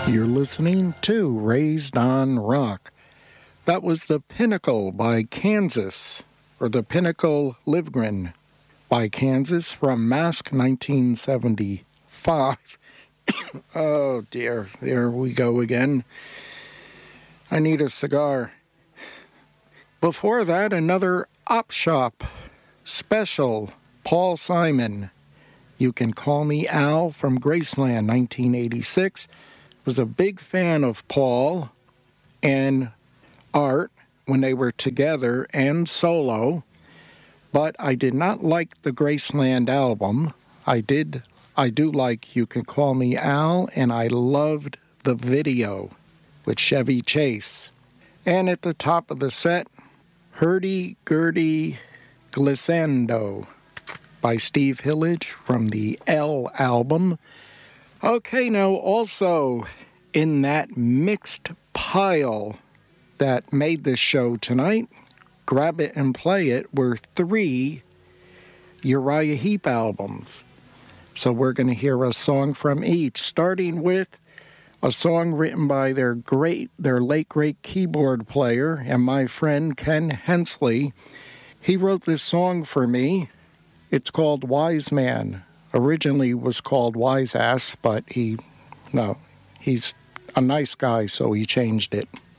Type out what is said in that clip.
You're listening to Raised on Rock. That was The Pinnacle by Kansas, or The Pinnacle Livgren by Kansas from Mask 1975. Oh dear, there we go again. I need a cigar. Before that, another Op Shop special, Paul Simon. You Can Call Me Al from Graceland, 1986. Was a big fan of Paul and Art when they were together and solo, but I did not like the Graceland album. I do like You Can Call Me Al, and I loved the video with Chevy Chase. And at the top of the set, Hurdy-Gurdy Glissando by Steve Hillage from the L album. Okay, now also in that mixed pile that made this show tonight, Grab It and Play It, were 3 Uriah Heep albums. So we're going to hear a song from each, starting with a song written by their late great keyboard player and my friend Ken Hensley. He wrote this song for me. It's called Wise Man. Originally was called Wise Ass, but he's a nice guy, so he changed it.